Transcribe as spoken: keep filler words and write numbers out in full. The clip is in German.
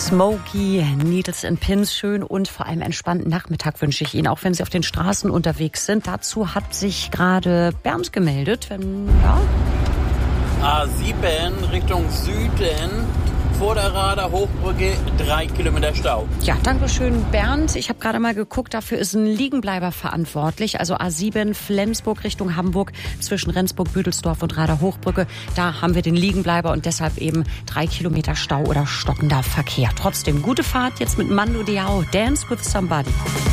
Smokey, Needles and Pins, schön und vor allem entspannten Nachmittag wünsche ich Ihnen, auch wenn Sie auf den Straßen unterwegs sind. Dazu hat sich gerade Bernd gemeldet. Wenn, ja. A sieben Richtung Süden, vor der Rader Hochbrücke, drei Kilometer Stau. Ja, danke schön, Bernd. Ich habe gerade mal geguckt, dafür ist ein Liegenbleiber verantwortlich. Also A sieben Flensburg Richtung Hamburg zwischen Rendsburg, Büdelsdorf und Rader Hochbrücke. Da haben wir den Liegenbleiber und deshalb eben drei Kilometer Stau oder stockender Verkehr. Trotzdem gute Fahrt jetzt mit Mando Diao, Dance with Somebody.